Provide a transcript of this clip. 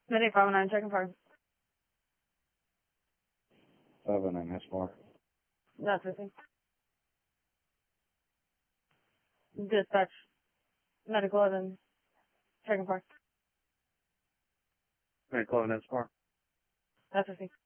Minute 509, checking for 509, that's more. that's 50. Dispatch. Medical 11, checking for Medical 11, that's more. that's 50.